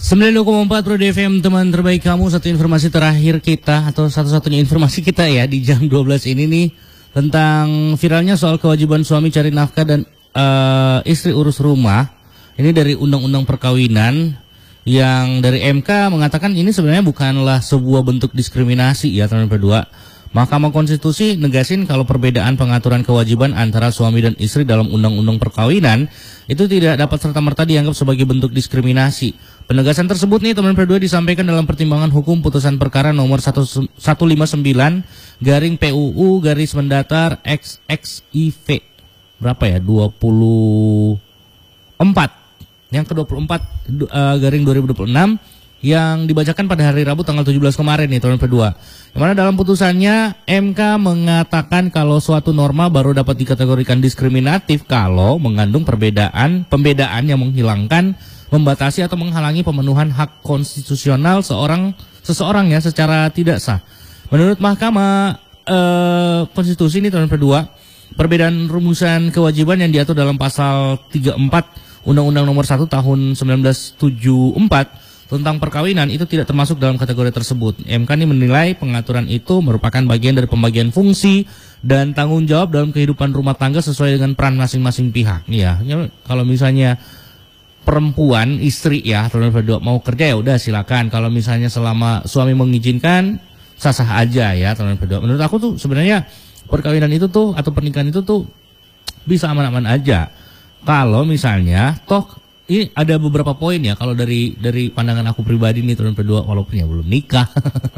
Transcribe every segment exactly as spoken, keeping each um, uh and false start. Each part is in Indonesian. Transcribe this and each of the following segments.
sembilan puluh dua koma empat Pro D F M, teman terbaik kamu. Satu informasi terakhir kita, atau satu-satunya informasi kita ya di jam dua belas ini nih, tentang viralnya soal kewajiban suami cari nafkah dan uh, istri urus rumah. Ini dari Undang-Undang Perkawinan yang dari M K mengatakan ini sebenarnya bukanlah sebuah bentuk diskriminasi ya teman berdua. Mahkamah Konstitusi negasin kalau perbedaan pengaturan kewajiban antara suami dan istri dalam Undang-Undang Perkawinan itu tidak dapat serta-merta dianggap sebagai bentuk diskriminasi. Penegasan tersebut nih teman berdua disampaikan dalam pertimbangan hukum putusan perkara nomor seratus lima puluh sembilan garing P U U garis mendatar X X I V berapa ya dua puluh empat yang ke dua puluh empat uh, garing dua ribu dua puluh enam yang dibacakan pada hari Rabu tanggal tujuh belas kemarin nih teman berdua. Yang mana dalam putusannya M K mengatakan kalau suatu norma baru dapat dikategorikan diskriminatif kalau mengandung perbedaan pembedaan yang menghilangkan, membatasi atau menghalangi pemenuhan hak konstitusional seorang seseorang ya secara tidak sah. Menurut Mahkamah eh, Konstitusi ini teman berdua, perbedaan rumusan kewajiban yang diatur dalam pasal tiga puluh empat Undang-Undang Nomor satu Tahun seribu sembilan ratus tujuh puluh empat tentang perkawinan itu tidak termasuk dalam kategori tersebut. M K ini menilai pengaturan itu merupakan bagian dari pembagian fungsi dan tanggung jawab dalam kehidupan rumah tangga sesuai dengan peran masing-masing pihak. Ya, kalau misalnya perempuan istri ya, teman berdua mau kerja ya udah silakan. Kalau misalnya selama suami mengizinkan sah-sah aja ya, teman berdua. Menurut aku tuh sebenarnya perkawinan itu tuh atau pernikahan itu tuh bisa aman-aman aja. Kalau misalnya toh ini ada beberapa poin ya kalau dari dari pandangan aku pribadi nih teman berdua, walaupun ya belum nikah.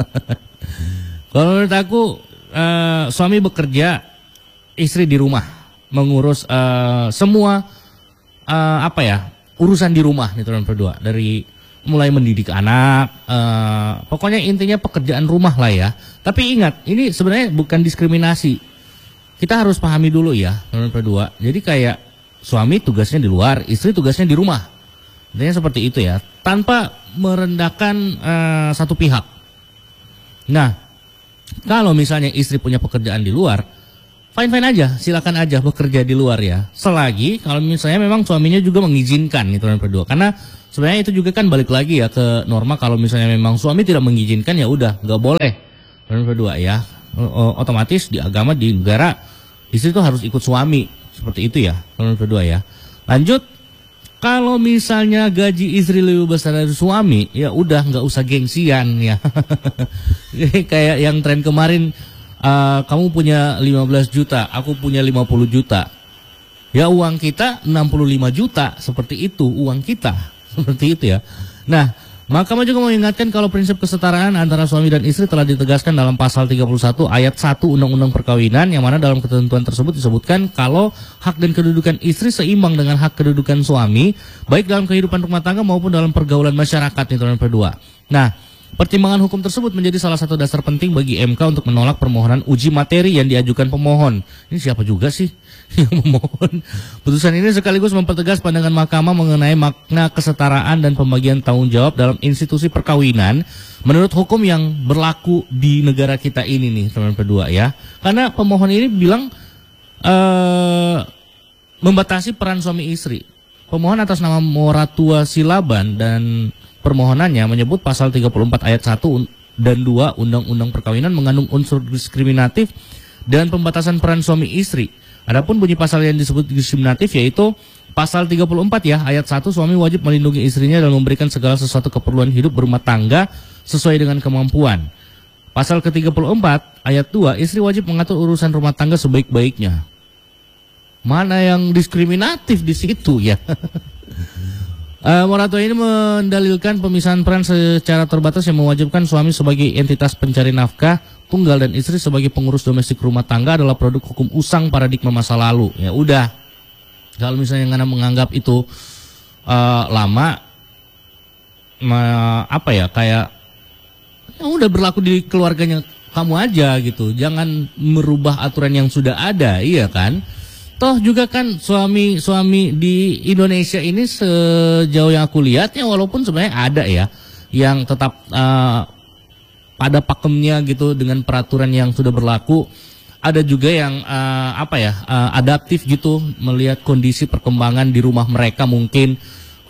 Kalau menurut aku uh, suami bekerja, istri di rumah mengurus uh, semua uh, apa ya urusan di rumah nih teman berdua, dari mulai mendidik anak, uh, pokoknya intinya pekerjaan rumah lah ya. Tapi ingat ini sebenarnya bukan diskriminasi. Kita harus pahami dulu ya teman berdua. Jadi kayak suami tugasnya di luar, istri tugasnya di rumah. Intinya seperti itu ya, tanpa merendahkan uh, satu pihak. Nah, kalau misalnya istri punya pekerjaan di luar, fine-fine aja, silakan aja bekerja di luar ya. Selagi kalau misalnya memang suaminya juga mengizinkan nih teman berdua. Karena sebenarnya itu juga kan balik lagi ya ke norma, kalau misalnya memang suami tidak mengizinkan ya udah nggak boleh teman berdua ya. Otomatis di agama di negara istri itu harus ikut suami. Seperti itu ya, teman berdua ya. Lanjut, kalau misalnya gaji istri lebih besar dari suami, ya udah nggak usah gengsian ya. Kayak yang tren kemarin, uh, kamu punya lima belas juta, aku punya lima puluh juta. Ya uang kita enam puluh lima juta, seperti itu uang kita. Seperti itu ya. Nah, Mahkamah juga mengingatkan kalau prinsip kesetaraan antara suami dan istri telah ditegaskan dalam pasal tiga puluh satu ayat satu Undang-Undang Perkawinan, yang mana dalam ketentuan tersebut disebutkan kalau hak dan kedudukan istri seimbang dengan hak kedudukan suami, baik dalam kehidupan rumah tangga maupun dalam pergaulan masyarakat nih teman berdua. Nah, pertimbangan hukum tersebut menjadi salah satu dasar penting bagi M K untuk menolak permohonan uji materi yang diajukan pemohon. Ini siapa juga sih yang memohon? Putusan ini sekaligus mempertegas pandangan mahkamah mengenai makna kesetaraan dan pembagian tanggung jawab dalam institusi perkawinan menurut hukum yang berlaku di negara kita ini nih teman berdua ya. Karena pemohon ini bilang uh, membatasi peran suami istri. Pemohon atas nama Moratua Silaban dan permohonannya menyebut pasal tiga puluh empat ayat satu dan dua Undang-Undang Perkawinan mengandung unsur diskriminatif dan pembatasan peran suami istri. Adapun bunyi pasal yang disebut diskriminatif yaitu pasal tiga puluh empat ya ayat satu, suami wajib melindungi istrinya dan memberikan segala sesuatu keperluan hidup berumah tangga sesuai dengan kemampuan. Pasal ke tiga puluh empat ayat dua, istri wajib mengatur urusan rumah tangga sebaik-baiknya. Mana yang diskriminatif di situ ya? Uh, Moratua ini mendalilkan pemisahan peran secara terbatas yang mewajibkan suami sebagai entitas pencari nafkah tunggal dan istri sebagai pengurus domestik rumah tangga adalah produk hukum usang paradigma masa lalu. Ya udah, kalau misalnya Ngana menganggap itu uh, lama, ma, apa ya kayak ya udah berlaku di keluarganya kamu aja gitu. Jangan merubah aturan yang sudah ada, iya kan? Toh juga kan suami-suami di Indonesia ini sejauh yang aku lihat ya, walaupun sebenarnya ada ya yang tetap uh, pada pakemnya gitu dengan peraturan yang sudah berlaku. Ada juga yang uh, apa ya uh, adaptif gitu melihat kondisi perkembangan di rumah mereka mungkin.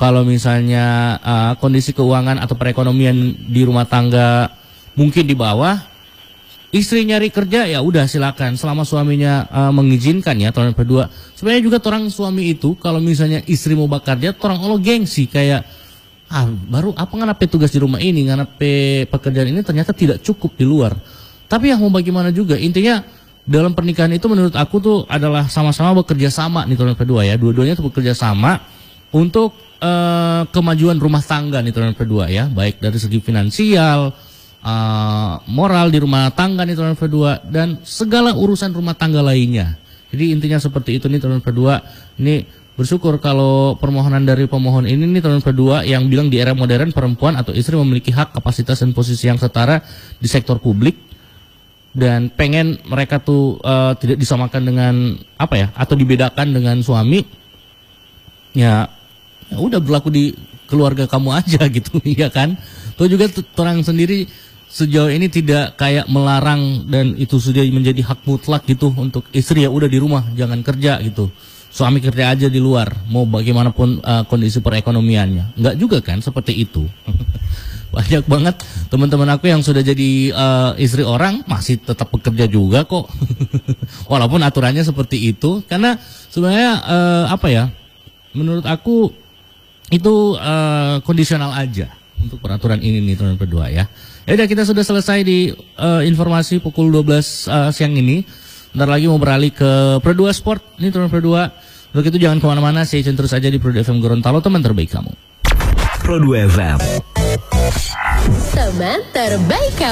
kalau misalnya uh, kondisi keuangan atau perekonomian di rumah tangga mungkin di bawah, istri nyari kerja ya udah silakan selama suaminya uh, mengizinkan ya tahun kedua. Sebenarnya juga orang suami itu kalau misalnya istri mau bekerja, orang olo gengsi kayak ah baru apa nganape tugas di rumah ini, nganape pekerjaan ini ternyata tidak cukup di luar. Tapi ya mau bagaimana juga, intinya dalam pernikahan itu menurut aku tuh adalah sama-sama bekerja sama nih tahun kedua ya, dua-duanya tuh bekerja sama untuk uh, kemajuan rumah tangga nih tahun kedua ya, baik dari segi finansial, uh, moral di rumah tangga nih tahun kedua, dan segala urusan rumah tangga lainnya. Jadi intinya seperti itu nih tahun kedua. Ini bersyukur kalau permohonan dari pemohon ini nih tahun kedua yang bilang di era modern perempuan atau istri memiliki hak, kapasitas dan posisi yang setara di sektor publik, dan pengen mereka tuh uh, tidak disamakan dengan apa ya, atau dibedakan dengan suami. Ya, ya udah berlaku di keluarga kamu aja gitu ya kan. Tuh juga orang sendiri sejauh ini tidak kayak melarang dan itu sudah menjadi hak mutlak gitu untuk istri, ya udah di rumah jangan kerja gitu. Suami kerja aja di luar, mau bagaimanapun uh, kondisi perekonomiannya. Enggak juga kan seperti itu. Banyak banget teman-teman aku yang sudah jadi uh, istri orang masih tetap bekerja juga kok. Walaupun aturannya seperti itu, karena sebenarnya uh, apa ya? Menurut aku itu uh, kondisional aja untuk peraturan ini nih teman berdua ya. Ya udah, kita sudah selesai di uh, informasi pukul dua belas uh, siang ini. Ntar lagi mau beralih ke Pro dua Sport nih teman berdua. Untuk itu jangan kemana-mana, stay tune terus aja di Pro dua F M Gorontalo, teman terbaik kamu. Pro dua F M, teman terbaik kamu.